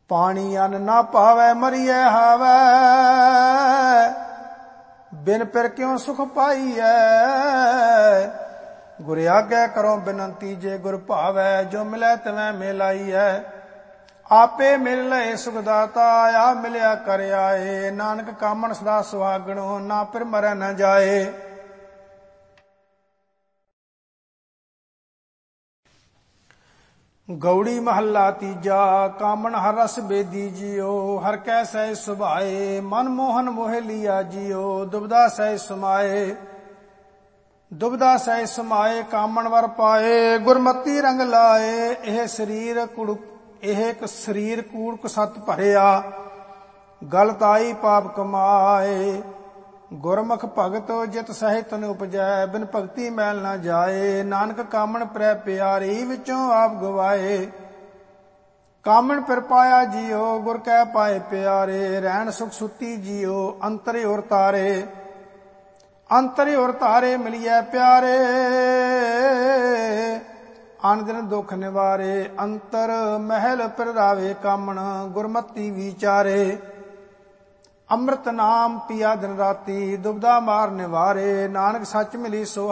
पानी अन्न ना पावै मरिए हावै, बिन पिर क्यों सुख पाईऐ। गुर आज्ञा करो बिनती जे गुर भावै, जो मिलै तिवै मिलाईऐ। आपे मिल लए सुखदाता, आ मिलिया कर आए। नानक कामन सदा सुहागणो, ना फिर मरै न जाए। गौड़ी महला तीजा। कामन हर रस बेदी जियो, हर कै सह सुभाए। मन मोहन मोह लिया जियो, दुबदा सह समाए। दुबदा सह समाए कामन वर पाए, गुरमति रंग लाए। ਇਹ ਇੱਕ ਸਰੀਰ ਕੂੜ ਕੁਸਤ ਭਰਿਆ, ਗਲ ਤਾਈ ਪਾਪ ਕਮਾਏ। ਗੁਰਮੁਖ ਭਗਤ ਜਿਤ ਸਹਿਤ ਨ ਉਪਜੈ, ਬਿਨ ਭਗਤੀ ਮੈਲ ਨਾ ਜਾਏ। ਨਾਨਕ ਕਾਮਣ ਪ੍ਰੈ ਪਿਆਰੀ, ਵਿੱਚੋਂ ਆਪ ਗਵਾਏ। ਕਾਮਣ ਫਿਰ ਪਾਇਆ ਜੀਓ, ਗੁਰ ਕੈ ਪਾਏ ਪਿਆਰੇ। ਰਹਿਣ ਸੁਖ ਸੁਤੀ ਜੀਓ, ਅੰਤਰ ਔਰ ਤਾਰੇ। ਅੰਤਰ ਔਰ ਤਾਰੇ ਮਿਲਿਐ ਪਿਆਰੇ, ਅਨ ਦਿਨ ਦੁਖ ਨਿਵਾਰੇ। ਅੰਤਰ ਮਹਿਲ ਪਿਰਦਾਵੇ ਕਾਮਣ, ਗੁਰਮਤੀ ਵਿਚਾਰੇ। ਅੰਮ੍ਰਿਤ ਨਾਮ ਪੀਆ ਦਿਨ ਰਾਤੀ, ਦੁਬਦਾ ਮਾਰ ਨਿਵਾਰੇ। ਨਾਨਕ ਸੱਚ ਮਿਲੀ ਸੋ